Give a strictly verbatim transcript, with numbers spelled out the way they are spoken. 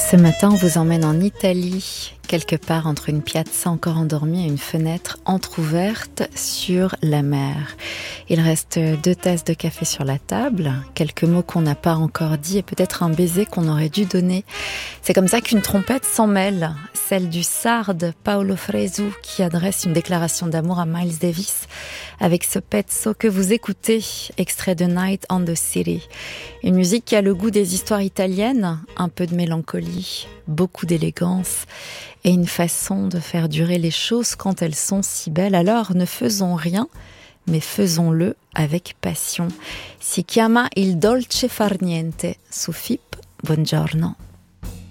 Ce matin, on vous emmène en Italie, quelque part entre une piazza encore endormie et une fenêtre entrouverte sur la mer. Il reste deux tasses de café sur la table, quelques mots qu'on n'a pas encore dit et peut-être un baiser qu'on aurait dû donner. C'est comme ça qu'une trompette s'en mêle, celle du sarde Paolo Fresu qui adresse une déclaration d'amour à Miles Davis avec ce pezzo que vous écoutez, extrait de Night on the City. Une musique qui a le goût des histoires italiennes, un peu de mélancolie, beaucoup d'élégance et une façon de faire durer les choses quand elles sont si belles. Alors ne faisons rien, mais faisons-le avec passion. Si chiama il dolce far niente. Su F I P, buongiorno.